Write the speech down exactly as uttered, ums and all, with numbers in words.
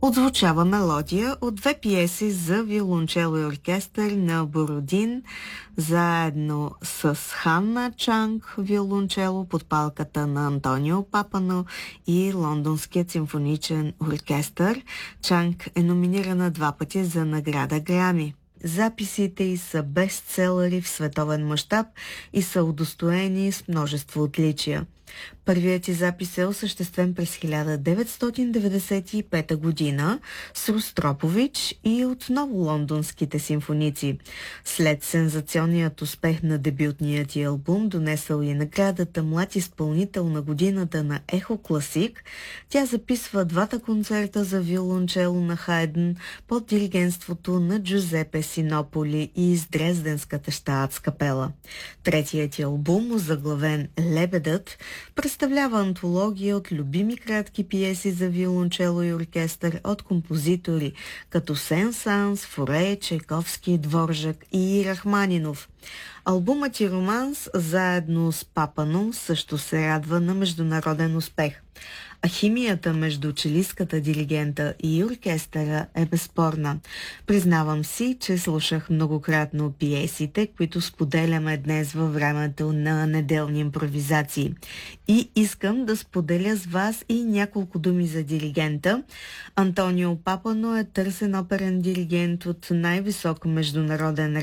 Отзвучава мелодия от две пиеси за виолончело и оркестър на Бородин, заедно с Ханна Чанг, виолончело, под палката на Антонио Папано и Лондонският симфоничен оркестър. Чанг е номинирана два пъти за награда Грами. Записите й са бестселери в световен мащаб и са удостоени с множество отличия. Първият ти запис е осъществен през хиляда деветстотин деветдесет и пета година с Ростропович и отново лондонските симфоници. След сензационният успех на дебютният ти албум, донесъл и наградата Млад изпълнител на годината на Ехо Класик, тя записва двата концерта за виолончело на Хайден под диригентството на Джузепе Синополи и с Дрезденската щаатс капела. Третият ти албум, озаглавен Лебедът, представлява антология от любими кратки пиеси за виолончело и оркестър от композитори като Сен-Санс, Форе, Чайковски, Дворжак и Рахманинов. Албумът и Романс, заедно с Папано, също се радва на международен успех. А химията между челистката диригента и оркестъра е безспорна. Признавам си, че слушах многократно пиесите, които споделяме днес във времето на неделни импровизации. И искам да споделя с вас и няколко думи за диригента. Антонио Папано е търсен оперен диригент от най-висок международен